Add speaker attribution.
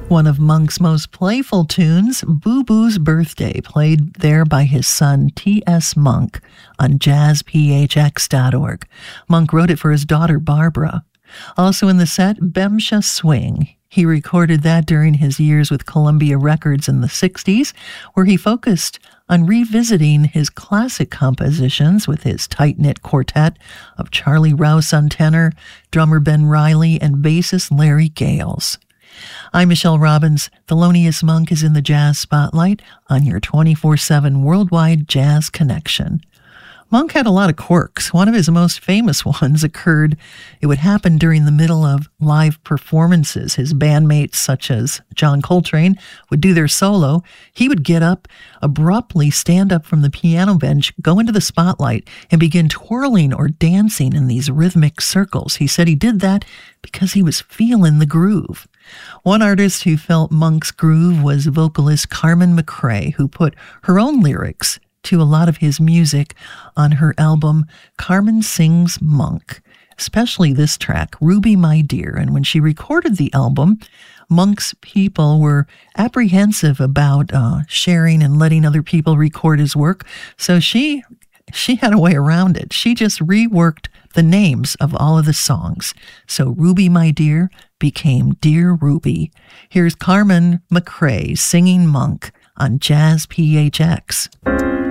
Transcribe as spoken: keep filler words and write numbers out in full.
Speaker 1: One of Monk's most playful tunes, Boo Boo's Birthday, played there by his son T S Monk on jazz p h x dot org. Monk wrote it for his daughter Barbara. Also in the set, Bemsha Swing. He recorded that during his years with Columbia Records in the sixties, where he focused on revisiting his classic compositions with his tight-knit quartet of Charlie Rouse on tenor, drummer Ben Riley, and bassist Larry Gales. I'm Michelle Robbins. Thelonious Monk is in the Jazz Spotlight on your twenty-four seven worldwide jazz connection. Monk had a lot of quirks. One of his most famous ones occurred, it would happen during the middle of live performances. His bandmates, such as John Coltrane, would do their solo. He would get up, abruptly stand up from the piano bench, go into the spotlight, and begin twirling or dancing in these rhythmic circles. He said he did that because he was feeling the groove. One artist who felt Monk's groove was vocalist Carmen McRae, who put her own lyrics to a lot of his music on her album Carmen Sings Monk, especially this track, Ruby My Dear. And when she recorded the album, Monk's people were apprehensive about uh, sharing and letting other people record his work, so she she had a way around it. She just reworked the names of all of the songs. So Ruby My Dear became Dear Ruby. Here's Carmen McRae singing Monk on Jazz P H X.